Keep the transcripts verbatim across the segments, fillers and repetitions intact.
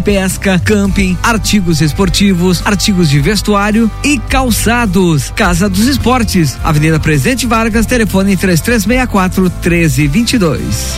pesca, camping, artigos esportivos, artigos de vestuário e calçados. Casa dos Esportes, Avenida Presidente Vargas, telefone três três seis quatro, um três dois dois.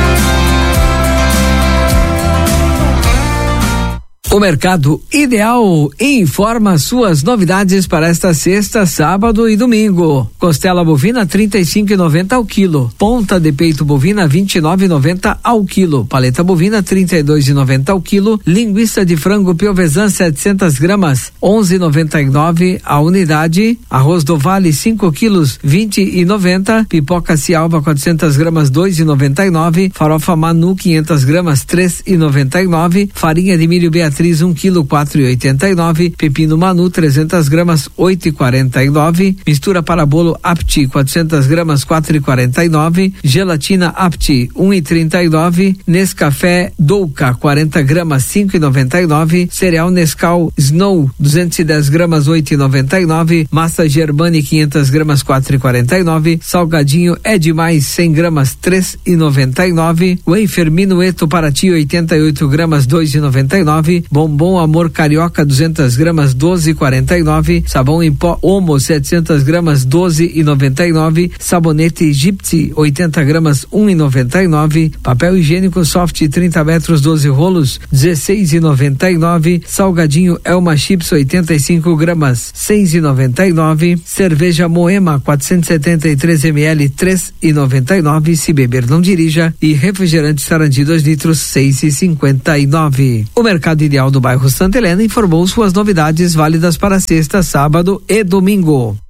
O Mercado Ideal informa suas novidades para esta sexta, sábado e domingo. Costela bovina trinta e cinco e noventa ao quilo. Ponta de peito bovina vinte e nove e noventa ao quilo. Paleta bovina trinta e dois e noventa ao quilo. Linguiça de frango piovesan setecentas gramas onze e noventa e nove a unidade. Arroz do Vale cinco quilos vinte e noventa. Pipoca Cialva quatrocentas gramas dois e noventa e nove. Farofa Manu quinhentas gramas três e noventa e nove. Farinha de milho Beatriz um quilo quatro e oitenta e nove, pepino Manu trezentas gramas oito e quarenta e nove, mistura para bolo Apti quatrocentas gramas quatro e quarenta e nove, gelatina Apti um e trinta e nove, Nescafé Douca quarenta gramas cinco e noventa e nove, cereal Nescau Snow duzentas e dez gramas oito e noventa e nove, massa Germani quinhentas gramas quatro e quarenta e nove, salgadinho É Demais cem gramas três e noventa e nove, wafer Minueto Paraty oitenta e oito gramas dois e noventa e nove, bombom Amor Carioca duzentas gramas doze e quarenta e nove, sabão em pó Omo setecentas gramas doze e noventa e nove, sabonete Egipte oitenta gramas um e noventa e nove, papel higiênico Soft trinta metros doze rolos dezesseis e noventa e nove, salgadinho Elma Chips oitenta e cinco gramas seis e noventa e nove, cerveja Moema quatrocentos e setenta e três mililitros três e noventa e nove, se beber não dirija, e refrigerante Sarandi dois litros seis e cinquenta e nove. O Mercado Ideal do bairro Santa Helena informou suas novidades válidas para sexta, sábado e domingo.